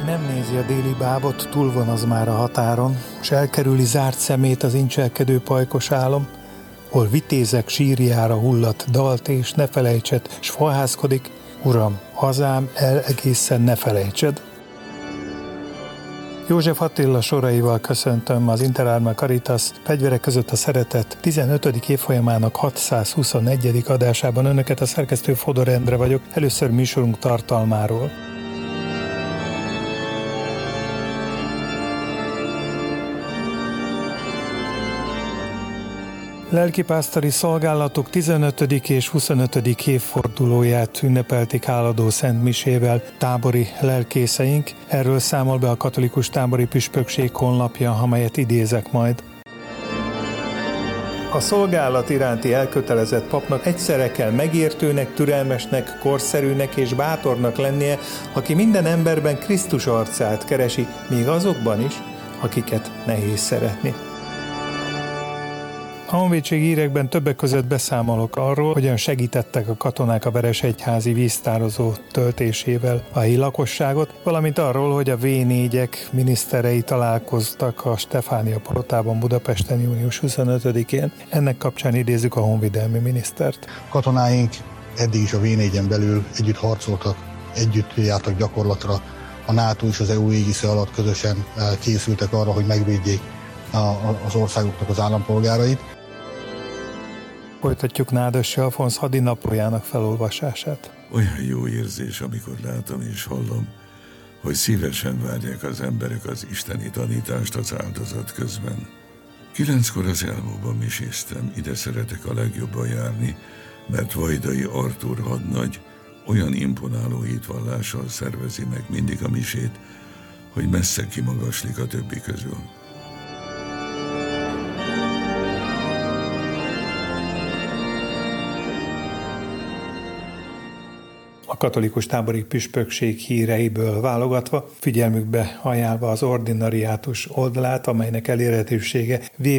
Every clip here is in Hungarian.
Nem nézi a déli bábot, túl van az már a határon, s elkerüli zárt szemét az incselkedő pajkos álom, hol vitézek sírjára hullat dalt, és ne felejtsed, s fohászkodik, uram, hazám, el egészen ne felejtsed. József Attila soraival köszöntöm az Interárma Caritas Fegyverek között a szeretet 15. évfolyamának 621. adásában önöket, a szerkesztő Fodor Endre vagyok. Először műsorunk tartalmáról. Lelkipásztori szolgálatok 15. és 25. évfordulóját ünnepelték háladó szentmisével tábori lelkészeink. Erről számol be a katolikus tábori püspökség honlapja, amelyet idézek majd. A szolgálat iránti elkötelezett papnak egyszerre kell megértőnek, türelmesnek, korszerűnek és bátornak lennie, aki minden emberben Krisztus arcát keresi, még azokban is, akiket nehéz szeretni. A honvédségi hírekben többek között beszámolok arról, hogyan segítettek a katonák a Veresegyházi víztározó töltésével a helyi lakosságot, valamint arról, hogy a V4-ek miniszterei találkoztak a Stefánia Palotában Budapesten június 25-én. Ennek kapcsán idézzük a honvédelmi minisztert. Katonáink eddig is a V4-en belül együtt harcoltak, együtt jártak gyakorlatra. A NATO és az EU égisze alatt közösen készültek arra, hogy megvédjék az országoknak az állampolgárait. Folytatjuk Nádassi Alfonz hadinaplójának felolvasását. Olyan jó érzés, amikor látom és hallom, hogy szívesen várják az emberek az isteni tanítást az áldozat közben. 9-kor az Elmóban miséztem, ide szeretek a legjobban járni, mert Vajdai Artúr hadnagy olyan imponáló hitvallással szervezi meg mindig a misét, hogy messze kimagaslik a többi közül. A katolikus tábori püspökség híreiből válogatva, figyelmükbe ajánlva az ordinariátus oldalát, amelynek elérhetősége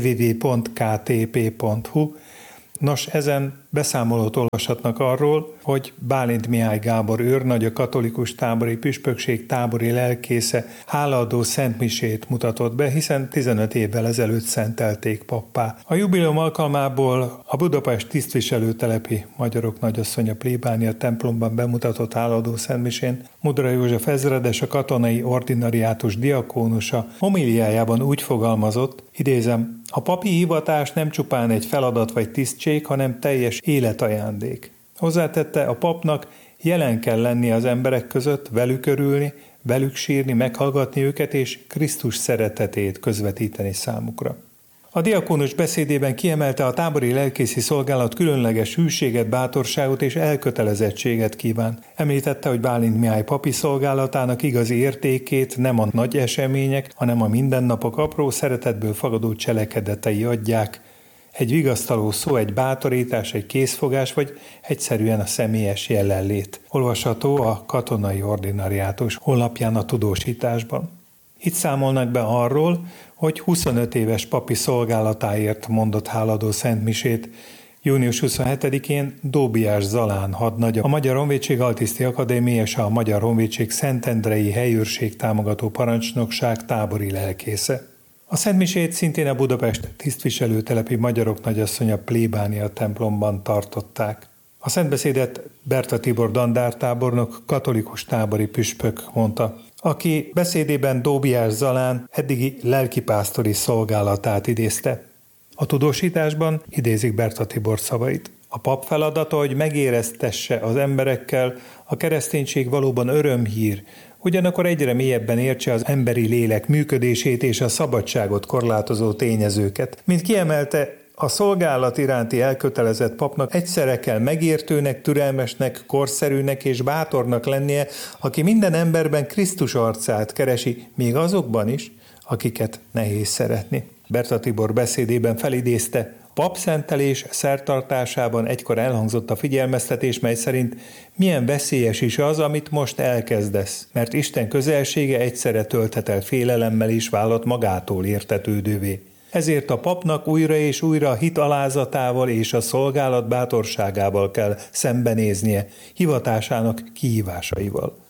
www.ktp.hu. Nos, ezen beszámolót olvashatnak arról, hogy Bálint Mihály Gábor őrnagy, a katolikus tábori püspökség tábori lelkésze hálaadó szentmisét mutatott be, hiszen 15 évvel ezelőtt szentelték pappá. A jubileum alkalmából a Budapest tisztviselőtelepi Magyarok Nagyasszonya plébánia templomban bemutatott hálaadó szentmisén Mudra József ezredes, a katonai ordinariátus diakónusa homiliájában úgy fogalmazott, idézem, a papi hivatás nem csupán egy feladat vagy tisztség, hanem teljes életajándék. Hozzátette, a papnak jelen kell lenni az emberek között, velük örülni, velük sírni, meghallgatni őket és Krisztus szeretetét közvetíteni számukra. A diakónus beszédében kiemelte, a tábori lelkészi szolgálat különleges hűséget, bátorságot és elkötelezettséget kíván. Említette, hogy Bálint Mihály papi szolgálatának igazi értékét nem a nagy események, hanem a mindennapok apró szeretetből fakadó cselekedetei adják. Egy vigasztaló szó, egy bátorítás, egy készfogás, vagy egyszerűen a személyes jelenlét. Olvasható a katonai ordinariátus honlapján a tudósításban. Itt számolnak be arról, hogy 25 éves papi szolgálatáért mondott háladó szentmisét június 27-én Dóbiás Zalán hadnagy, a Magyar Honvédség Altiszti Akadémia és a Magyar Honvédség Szentendrei Helyőrség támogató parancsnokság tábori lelkésze. A szentmisét szintén a Budapest tisztviselőtelepi Magyarok Nagyasszonya plébánia templomban tartották. A szentbeszédet Berta Tibor dandártábornok, katolikus tábori püspök mondta, aki beszédében Dóbiás Zalán eddigi lelkipásztori szolgálatát idézte. A tudósításban idézik Berta Tibor szavait. A pap feladata, hogy megéreztesse az emberekkel, a kereszténység valóban örömhír, ugyanakkor egyre mélyebben értse az emberi lélek működését és a szabadságot korlátozó tényezőket. Mint kiemelte, a szolgálat iránti elkötelezett papnak egyszerre kell megértőnek, türelmesnek, korszerűnek és bátornak lennie, aki minden emberben Krisztus arcát keresi, még azokban is, akiket nehéz szeretni. Berta Tibor beszédében felidézte, papszentelés szertartásában egykor elhangzott a figyelmeztetés, mely szerint milyen veszélyes is az, amit most elkezdesz, mert Isten közelsége egyszerre tölthet el félelemmel is vállalt magától értetődővé. Ezért a papnak újra és újra a hit alázatával és a szolgálat bátorságával kell szembenéznie hivatásának kihívásaival.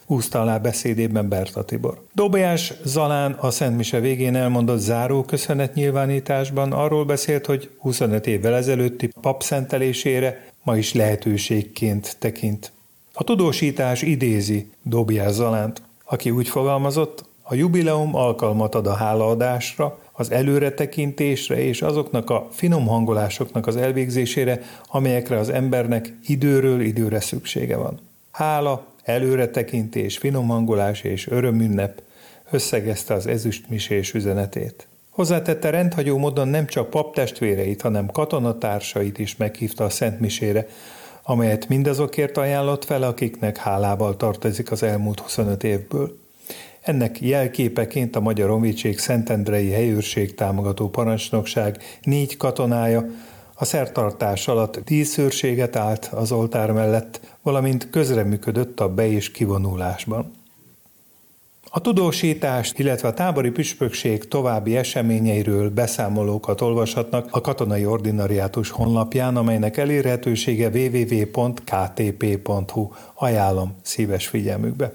húzta alá beszédében Berta Tibor. Dobolyás Zalán a Szent Mise végén elmondott záró köszönetnyilvánításban arról beszélt, hogy 25 évvel ezelőtti papszentelésére ma is lehetőségként tekint. A tudósítás idézi Dobolyás Zalánt, aki úgy fogalmazott, a jubileum alkalmat ad a hálaadásra, az előretekintésre és azoknak a finom hangolásoknak az elvégzésére, amelyekre az embernek időről időre szüksége van. Hála, előretekintés, finomhangolás és örömünnep összegezte az ezüstmisés üzenetét. Hozzátette, rendhagyó módon nem csak paptestvéreit, hanem katonatársait is meghívta a Szent Misére, amelyet mindazokért ajánlott fel, akiknek hálával tartozik az elmúlt 25 évből. Ennek jelképeként a Magyar Honvédség Szentendrei Helyőrség támogató parancsnokság 4 katonája a szertartás alatt díszőrséget állt az oltár mellett, valamint közreműködött a be- és kivonulásban. A tudósítást, illetve a tábori püspökség további eseményeiről beszámolókat olvashatnak a Katonai Ordinariátus honlapján, amelynek elérhetősége www.ktp.hu. Ajánlom szíves figyelmükbe.